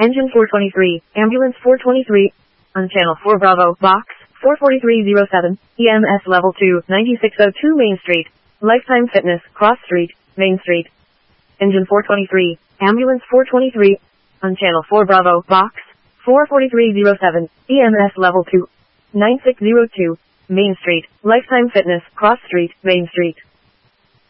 Engine 423, Ambulance 423, on Channel 4 Bravo, Box 44307, EMS Level 2, 9602 Main Street, Lifetime Fitness, Cross Street, Main Street. Engine 423, Ambulance 423, on Channel 4 Bravo, Box 44307, EMS Level 2, 9602, Main Street, Lifetime Fitness, Cross Street, Main Street.